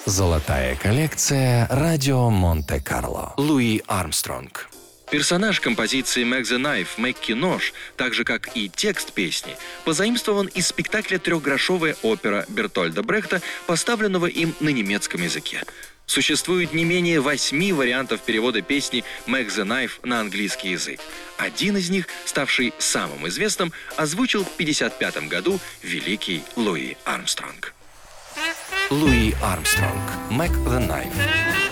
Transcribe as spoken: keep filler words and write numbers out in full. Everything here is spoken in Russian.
Золотая коллекция «Радио Монте-Карло». Луи Армстронг. Персонаж композиции «Make the Knife» Мэкки Нож, так же как и текст песни, позаимствован из спектакля «Трехгрошовая опера» Бертольда Брехта, поставленного им на немецком языке. Существует не менее восьми вариантов перевода песни «Make the Knife» на английский язык. Один из них, ставший самым известным, озвучил в пятьдесят пятом году великий Луи Армстронг. Луи Армстронг. «Make the Knife».